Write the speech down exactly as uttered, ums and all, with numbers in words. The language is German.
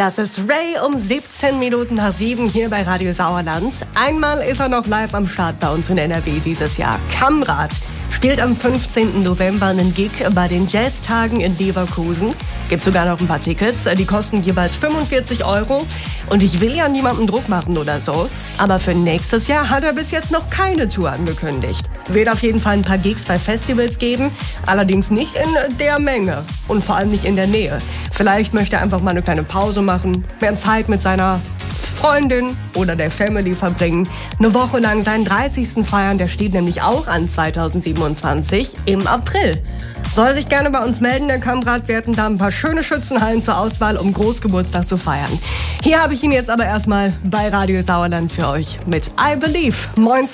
Das ist Ray um siebzehn Minuten nach sieben hier bei Radio Sauerland. Einmal ist er noch live am Start bei uns in N R W dieses Jahr. Kamrat spielt am fünfzehnten November einen Gig bei den Jazztagen in Leverkusen. Gibt sogar noch ein paar Tickets, die kosten jeweils fünfundvierzig Euro. Und ich will ja niemandem Druck machen oder so, aber für nächstes Jahr hat er bis jetzt noch keine Tour angekündigt. Wird auf jeden Fall ein paar Gigs bei Festivals geben, allerdings nicht in der Menge und vor allem nicht in der Nähe. Vielleicht möchte er einfach mal eine kleine Pause machen, mehr Zeit mit seiner Freundin oder der Family verbringen. Eine Woche lang seinen dreißigsten feiern, der steht nämlich auch an zweitausendsiebenundzwanzig im April. Soll sich gerne bei uns melden, der Kamrat. Wir hätten da ein paar schöne Schützenhallen zur Auswahl, um Großgeburtstag zu feiern. Hier habe ich ihn jetzt aber erstmal bei Radio Sauerland für euch mit I Believe. Moin.